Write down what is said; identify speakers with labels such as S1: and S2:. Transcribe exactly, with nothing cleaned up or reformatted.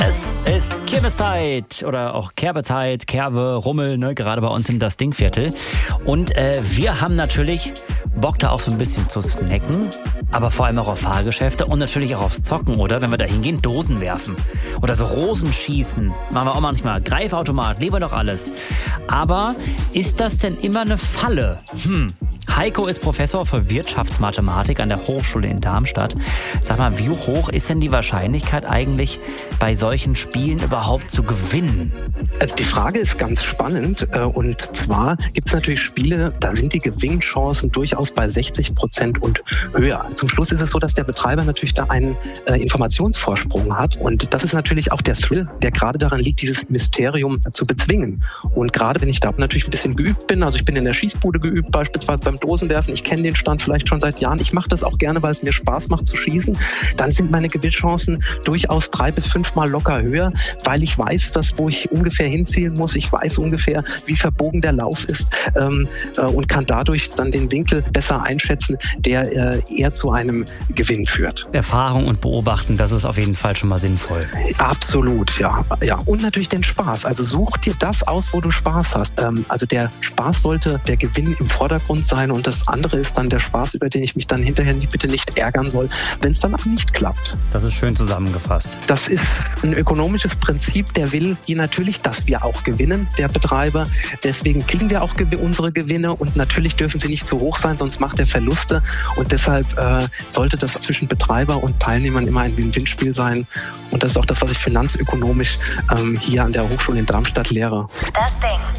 S1: Es ist Kirmeszeit oder auch Kerbezeit, Kerbe, Rummel, ne, gerade bei uns im Das Ding-Viertel. Und äh, wir haben natürlich Bock da auch so ein bisschen zu snacken, aber vor allem auch auf Fahrgeschäfte und natürlich auch aufs Zocken, oder? Wenn wir da hingehen, Dosen werfen oder so Rosen schießen. Machen wir auch manchmal. Greifautomat, lieber doch alles. Aber ist das denn immer eine Falle? Hm. Heiko ist Professor für Wirtschaftsmathematik an der Hochschule in Darmstadt. Sag mal, wie hoch ist denn die Wahrscheinlichkeit eigentlich, bei solchen Spielen überhaupt zu gewinnen?
S2: Die Frage ist ganz spannend. Und zwar gibt es natürlich Spiele, da sind die Gewinnchancen durchaus bei sechzig Prozent und höher. Zum Schluss ist es so, dass der Betreiber natürlich da einen äh, Informationsvorsprung hat. Und das ist natürlich auch der Thrill, der gerade daran liegt, dieses Mysterium zu bezwingen. Und gerade wenn ich da natürlich ein bisschen geübt bin, also ich bin in der Schießbude geübt, beispielsweise beim Dosenwerfen, ich kenne den Stand vielleicht schon seit Jahren, ich mache das auch gerne, weil es mir Spaß macht zu schießen, dann sind meine Gewinnchancen durchaus drei bis fünfmal locker höher, weil ich weiß, dass wo ich ungefähr hinzielen muss, ich weiß ungefähr, wie verbogen der Lauf ist ähm, äh, und kann dadurch dann den Winkel besser einschätzen, der äh, eher zu einem Gewinn führt.
S1: Erfahrung und Beobachten, das ist auf jeden Fall schon mal sinnvoll.
S2: Absolut, ja. ja. Und natürlich den Spaß. Also such dir das aus, wo du Spaß hast. Ähm, also der Spaß sollte der Gewinn im Vordergrund sein und das andere ist dann der Spaß, über den ich mich dann hinterher bitte nicht ärgern soll, wenn es dann auch nicht klappt.
S1: Das ist schön zusammengefasst.
S2: Das ist ein ökonomisches Prinzip, der will hier natürlich, dass wir auch gewinnen, der Betreiber. Deswegen kriegen wir auch unsere Gewinne und natürlich dürfen sie nicht zu hoch sein, sonst macht er Verluste und deshalb äh, sollte das zwischen Betreiber und Teilnehmern immer ein Win-Win-Spiel sein und das ist auch das, was ich finanzökonomisch ähm, hier an der Hochschule in Darmstadt lehre.
S3: Das Ding.